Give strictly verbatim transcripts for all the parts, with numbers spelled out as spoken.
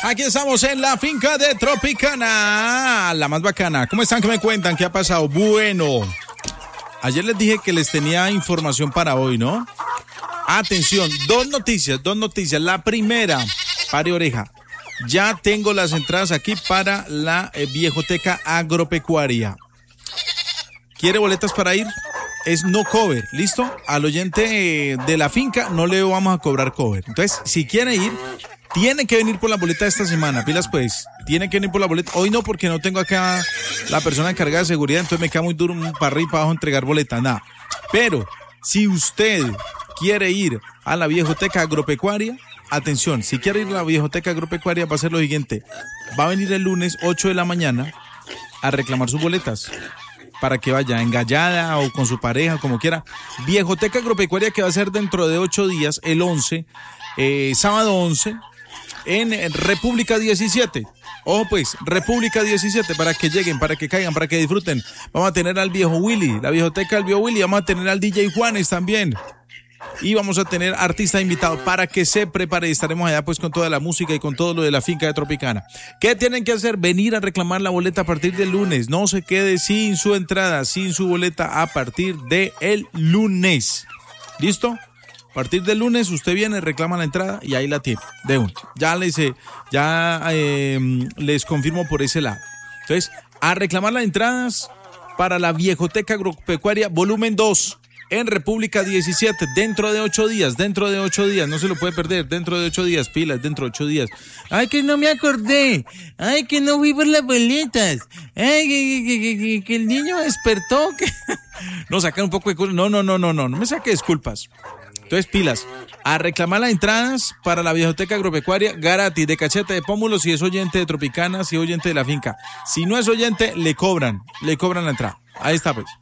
Aquí estamos en la finca de Tropicana, la más bacana. ¿Cómo están? ¿Qué me cuentan? ¿Qué ha pasado? Bueno, ayer les dije que les tenía información para hoy, ¿no? Atención, dos noticias, dos noticias. La primera, pare oreja. Ya tengo las entradas aquí para la eh, Viejoteca Agropecuaria. ¿Quiere boletas para ir? Es no cover, ¿listo? Al oyente eh, de la finca no le vamos a cobrar cover. Entonces, si quiere ir, tiene que venir por la boleta esta semana. Pilas pues, tiene que venir por la boleta. Hoy no, porque no tengo acá la persona encargada de seguridad, entonces me queda muy duro para arriba y para abajo entregar boletas, nada. Pero, si usted quiere ir a la Viejoteca Agropecuaria, atención, si quiere ir a la Viejoteca Agropecuaria va a ser lo siguiente. Va a venir el lunes ocho de la mañana a reclamar sus boletas para que vaya engallada o con su pareja, como quiera. Viejoteca Agropecuaria, que va a ser dentro de ocho días, el once, eh, sábado once, en República diecisiete. Ojo pues, República diecisiete, para que lleguen, para que caigan, para que disfruten. Vamos a tener al viejo Willy, la Viejoteca del viejo Willy, vamos a tener al D J Juanes también. Y vamos a tener artista invitado para que se prepare. Estaremos allá pues con toda la música y con todo lo de la finca de Tropicana. ¿Qué tienen que hacer? Venir a reclamar la boleta a partir del lunes. No se quede sin su entrada, sin su boleta a partir del lunes. ¿Listo? A partir del lunes usted viene, reclama la entrada y ahí la tiene. De uno. Ya les, eh, ya, eh, les confirmo por ese lado. Entonces, a reclamar las entradas para la Viejoteca Agropecuaria volumen dos. En República diecisiete, dentro de ocho días, dentro de ocho días, no se lo puede perder, dentro de ocho días, pilas, dentro de ocho días. Ay, que no me acordé, ay, que no fui por las boletas, ay, que, que, que, que, que el niño despertó, que... No, saca un poco de culpas, no, no, no, no, no, no me saque disculpas. Entonces, pilas, a reclamar las entradas para la Viejoteca Agropecuaria, gratis, de cachete de pómulo, si es oyente de Tropicana, si es oyente de la finca. Si no es oyente, le cobran, le cobran la entrada. Ahí está, pues.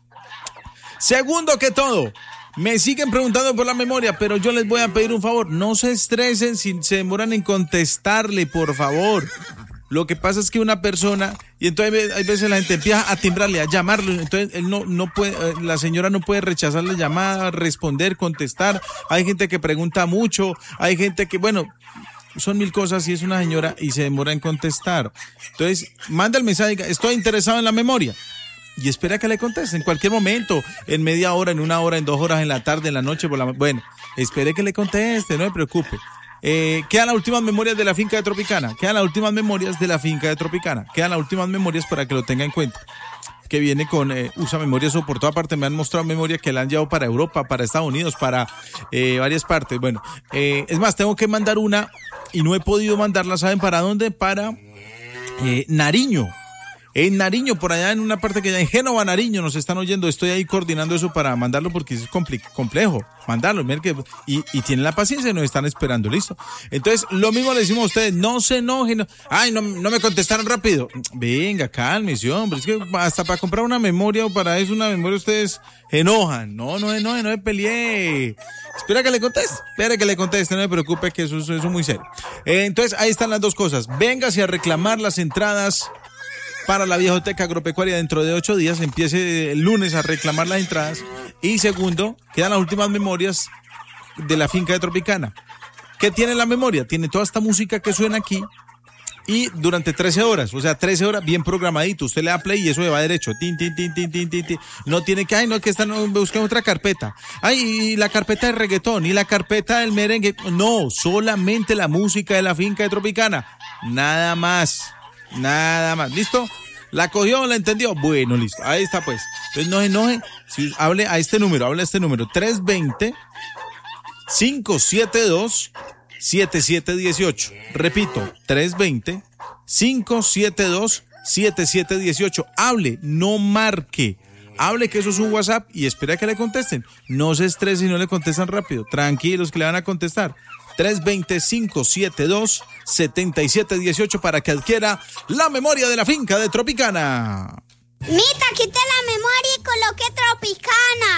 Segundo que todo, me siguen preguntando por la memoria, pero yo les voy a pedir un favor, no se estresen si se demoran en contestarle, por favor. Lo que pasa es que una persona, y entonces hay veces la gente empieza a timbrarle, a llamarlo, entonces él no, no puede, la señora no puede rechazar la llamada, responder, contestar. Hay gente que pregunta mucho, hay gente que, bueno, son mil cosas y es una señora y se demora en contestar. Entonces, manda el mensaje, estoy interesado en la memoria. Y espera que le conteste en cualquier momento, en media hora, en una hora, en dos horas, en la tarde, en la noche, por la... Bueno, espere que le conteste, no me preocupe. Eh, quedan las últimas memorias de la finca de Tropicana, quedan las últimas memorias de la finca de Tropicana, quedan las últimas memorias para que lo tenga en cuenta. Que viene con, eh, usa memorias por toda parte, me han mostrado memoria que la han llevado para Europa, para Estados Unidos, para eh, varias partes. Bueno, eh, es más, tengo que mandar una y no he podido mandarla, ¿saben para dónde? Para eh, Nariño. En Nariño, por allá en una parte que ya en Génova, Nariño, nos están oyendo. Estoy ahí coordinando eso para mandarlo porque es compli- complejo mandarlo. Y, y tienen la paciencia y nos están esperando, ¿listo? Entonces, lo mismo le decimos a ustedes, no se enojen. No, ay, no, no me contestaron rápido. Venga, cálmese, hombre. Es que hasta para comprar una memoria o para eso una memoria ustedes enojan. No, no, no, no me peleé. Espera que le conteste, espera que le conteste, no me preocupe que eso, eso es muy serio. Eh, entonces, ahí están las dos cosas. Véngase a reclamar las entradas para la Viejoteca Agropecuaria dentro de ocho días, empiece el lunes a reclamar las entradas. Y segundo, quedan las últimas memorias de la finca de Tropicana. ¿Qué tiene la memoria? Tiene toda esta música que suena aquí y durante trece horas, o sea, trece horas bien programadito. Usted le da play y eso le va derecho. Tin, tin, tin, tin, tin, tin, tin. No tiene que, ay, no, que están buscando otra carpeta. Ay, y la carpeta de reggaetón y la carpeta del merengue. No, solamente la música de la finca de Tropicana. Nada más. Nada más, ¿listo? ¿La cogió o la entendió? Bueno, listo, ahí está pues. Entonces no se enoje, si hable a este número, hable a este número, tres dos cero, cinco siete dos, siete siete uno ocho. Repito, tres dos cero, cinco siete dos, siete siete uno ocho. Hable, no marque. Hable que eso es un WhatsApp y espera que le contesten. No se estrese si no le contestan rápido. Tranquilos que le van a contestar. tres dos cero, cinco siete dos, siete siete uno ocho para que adquiera la memoria de la finca de Tropicana. Mita, quité la memoria y coloqué Tropicana.